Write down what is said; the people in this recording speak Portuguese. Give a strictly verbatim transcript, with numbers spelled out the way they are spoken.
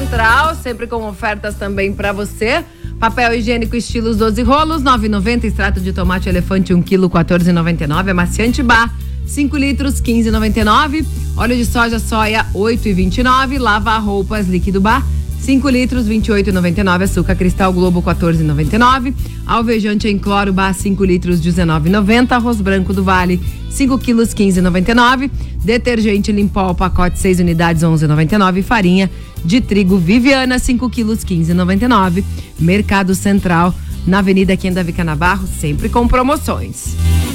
Central, sempre com ofertas também para você. Papel higiênico estilos doze rolos, nove e noventa. Extrato de tomate elefante um quilo, quatorze e noventa e nove. Amaciante Bar, cinco litros, quinze e noventa e nove. Óleo de soja soia, oito e vinte e nove. Lava roupas líquido Bar, cinco litros, vinte e oito e noventa e nove. Açúcar cristal Globo, quatorze e noventa e nove. Alvejante em cloro Bar, cinco litros, dezenove e noventa. Arroz branco do Vale, cinco quilos, quinze e noventa e nove. Detergente Limpol, pacote seis unidades, onze e noventa e nove. Farinha de trigo Viviana, cinco quilos, quinze e noventa e nove. Mercado Central, na Avenida Quenda Vica Navarro, sempre com promoções.